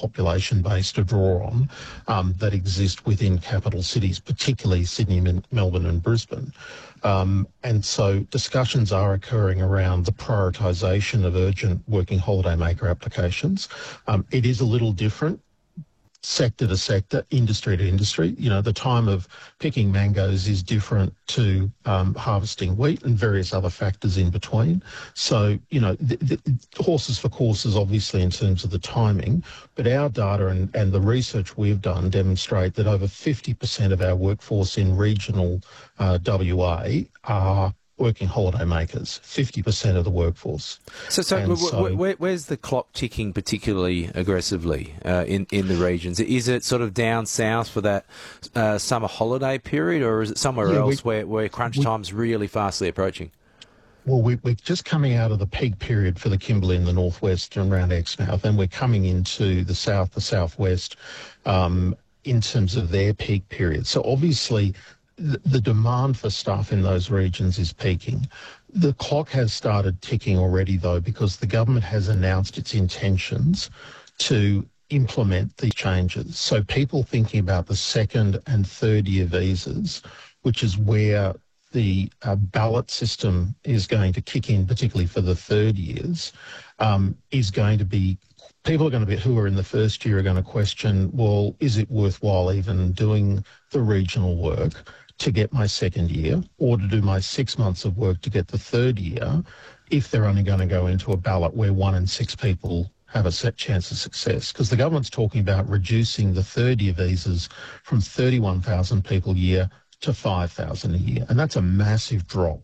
population base to draw on that exist within capital cities, particularly Sydney, Melbourne and Brisbane. And so discussions are occurring around the prioritisation of urgent working holiday maker applications. It is a little different sector to sector, industry to industry. You know, the time of picking mangoes is different to harvesting wheat and various other factors in between. So, you know, the horses for courses, obviously, in terms of the timing, but our data and the research we've done demonstrate that over 50% of our workforce in regional WA are working holiday makers, 50% of the workforce. Where's the clock ticking particularly aggressively in the regions? Is it sort of down south for that summer holiday period, or is it somewhere else where crunch time's really fastly approaching? Well, we're just coming out of the peak period for the Kimberley in the northwest and around Exmouth, and we're coming into the south, the southwest, in terms of their peak period. So obviously, the demand for stuff in those regions is peaking. The clock has started ticking already, though, because the government has announced its intentions to implement these changes. So people thinking about the second and third year visas, which is where the ballot system is going to kick in, particularly for the third years, is going to be, people are going to be, who are in the first year are going to question, well, is it worthwhile even doing the regional work to get my second year, or to do my 6 months of work to get the third year, if they're only going to go into a ballot where 1 in 6 people have a set chance of success? Because the government's talking about reducing the third year visas from 31,000 people a year to 5,000 a year, and that's a massive drop.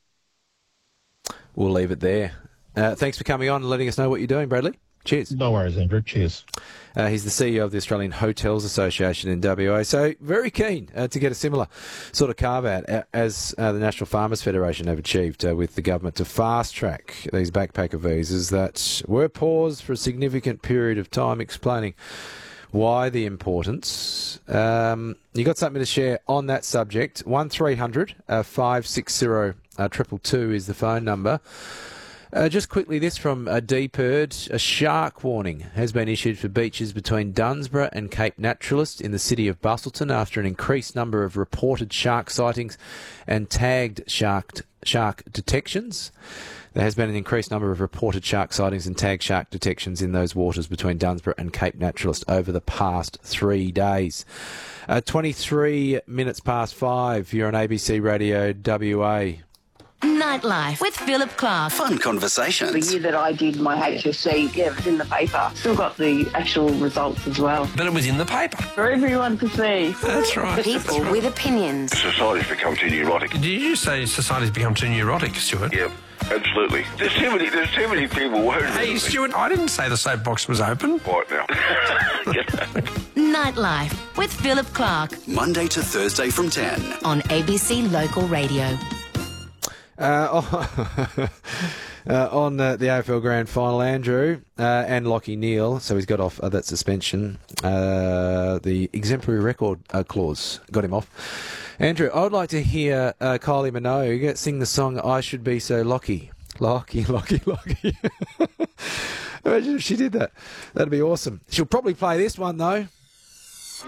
We'll leave it there. Thanks for coming on and letting us know what you're doing, Bradley. Cheers. No worries, Andrew. Cheers. He's the CEO of the Australian Hotels Association in WA, so very keen to get a similar sort of carve-out as the National Farmers Federation have achieved with the government to fast-track these backpacker visas that were paused for a significant period of time, explaining why the importance. You got something to share on that subject? 1300 560 222 is the phone number. Just quickly, this from DPIRD. A shark warning has been issued for beaches between Dunsborough and Cape Naturalist in the city of Busselton after an increased number of reported shark sightings and tagged shark detections. There has been an increased number of reported shark sightings and tagged shark detections in those waters between Dunsborough and Cape Naturalist over the past 3 days. 23 minutes past 5. You're on ABC Radio WA. Nightlife with Philip Clark. Fun conversations. The year that I did my HSC, it was in the paper. Still got the actual results as well. But it was in the paper. For everyone to see. That's right. People with opinions. Society's become too neurotic. Did you say society's become too neurotic, Stuart? Yep. Absolutely. There's too many people worried. Hey, Stuart, I didn't say the soapbox was open. Right now. Nightlife with Philip Clark. Monday to Thursday from 10. On ABC Local Radio. On the AFL Grand Final, Andrew and Lachie Neale, so he's got off that suspension. The exemplary record clause got him off. Andrew, I would like to hear Kylie Minogue sing the song I Should Be So Lucky. Lucky. Imagine if she did that. That'd be awesome. She'll probably play this one, though.